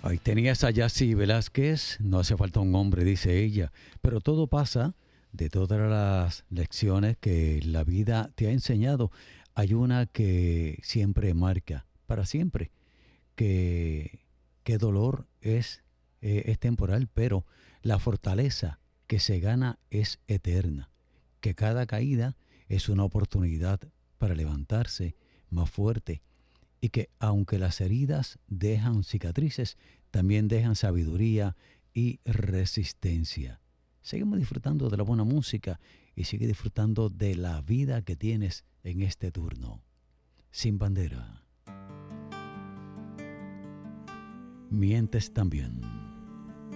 Ahí tenías a Yassi Velázquez, no hace falta un hombre, dice ella, pero todo pasa. De todas las lecciones que la vida te ha enseñado, hay una que siempre marca, para siempre, que dolor es temporal, pero la fortaleza que se gana es eterna, que cada caída es una oportunidad para levantarse más fuerte y que aunque las heridas dejan cicatrices, también dejan sabiduría y resistencia. Seguimos disfrutando de la buena música y sigue disfrutando de la vida que tienes en este turno. Sin bandera. Mientes también.